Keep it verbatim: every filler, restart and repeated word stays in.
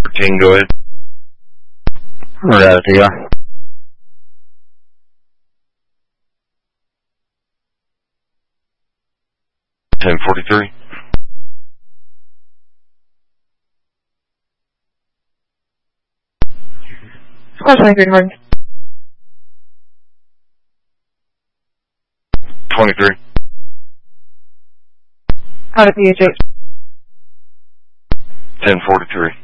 thirteen, go ahead. Right, T R. ten forty-three. Squad twenty-three, Horton. twenty-three. Out of P H H. ten forty-three.